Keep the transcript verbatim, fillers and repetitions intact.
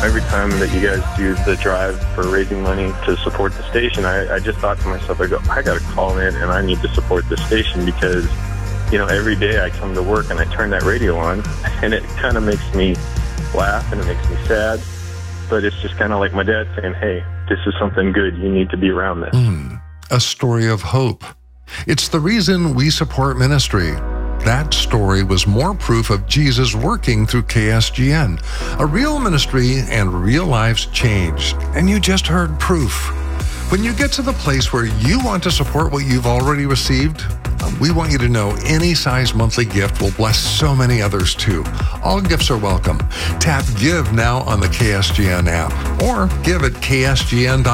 every time that you guys do the drive for raising money to support the station, I, I just thought to myself, I go, I got to call in and I need to support the station because, you know, every day I come to work and I turn that radio on and it kind of makes me laugh and it makes me sad. But it's just kind of like my dad saying, hey, this is something good. You need to be around this. Mm, a story of hope. It's the reason we support ministry. That story was more proof of Jesus working through K S G N. A real ministry and real lives changed. And you just heard proof. When you get to the place where you want to support what you've already received, we want you to know any size monthly gift will bless so many others too. All gifts are welcome. Tap Give now on the K S G N app or give at K S G N dot com.